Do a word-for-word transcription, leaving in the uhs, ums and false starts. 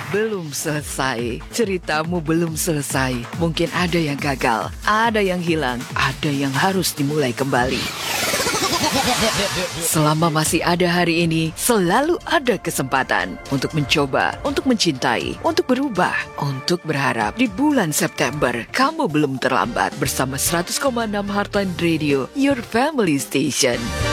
belum selesai. Ceritamu belum selesai. Mungkin ada yang gagal, ada yang hilang, ada yang harus dimulai kembali. Selama masih ada hari ini, selalu ada kesempatan untuk mencoba, untuk mencintai, untuk berubah, untuk berharap. Di bulan September, kamu belum terlambat bersama seratus koma enam Heartline Radio, your family station.